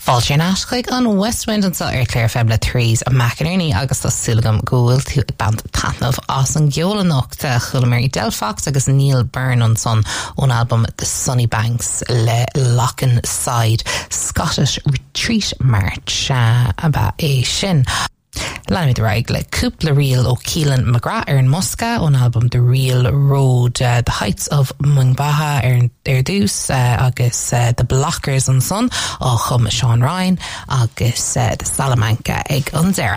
Fáiltearnás chuig an West Wind an sa Claire Febla Trees a Macaroni agus tá sulgam gúil tú band Tanmh as an geolanocht chulamir Del Fox agus Neil Byrne an son ón album The Sunny Banks le Lochen Side Scottish Retreat March aba é sin. Lana the raig le cúpla reel ó Keelan McGrath an Musca on album The Real Road, The Heights of Mungbaha dús agus The Blockers an son ó chum Sean Ryan agus The Salamanca ag an Zara.